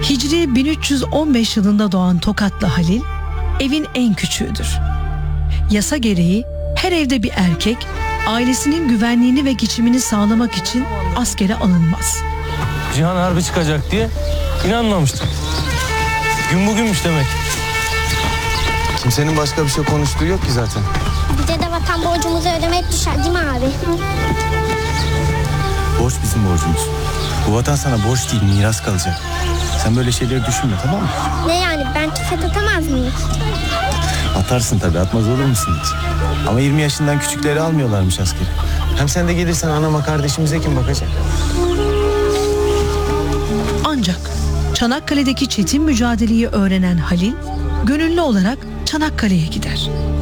Hicri 1315 yılında doğan Tokatlı Halil, evin en küçüğüdür. Yasa gereği her evde bir erkek, ailesinin güvenliğini ve geçimini sağlamak için askere alınmaz. Cihan harbi çıkacak diye inanmamıştım. Gün bugünmüş demek. Kimsenin başka bir şey konuştuğu yok ki zaten. Bize de vatan borcumuzu ödemek düşer değil mi abi? Borç bizim borcumuz. Bu vatan sana borç değil, miras kalacak. Sen böyle şeyleri düşünme, tamam mı? Ne yani, ben tüfek atamaz mıyım? Atarsın tabii, atmaz olur musun hiç? Ama 20 yaşından küçükleri almıyorlarmış askere. Hem sen de gelirsen anama kardeşimize kim bakacak? Ancak Çanakkale'deki çetin mücadeleyi öğrenen Halil, gönüllü olarak Çanakkale'ye gider.